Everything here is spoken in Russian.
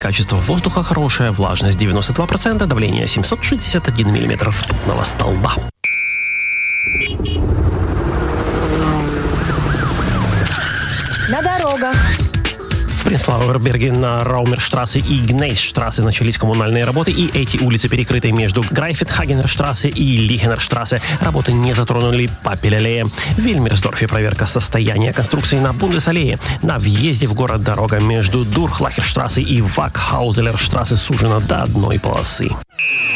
Качество воздуха хорошее, влажность 92%, давление 761 мм ртутного столба. На дорогах. В Пренслауэрберге на Раумерштрассе и Гнейсштрассе начались коммунальные работы, и эти улицы перекрыты между Грайфетхагенерштрассе и Лихенерштрассе. Работы не затронули Папель-аллея. В Вильмерсдорфе проверка состояния конструкции на Бундесаллее. На въезде в город дорога между Дурхлахерштрассе и Вакхаузелерштрассе сужена до одной полосы.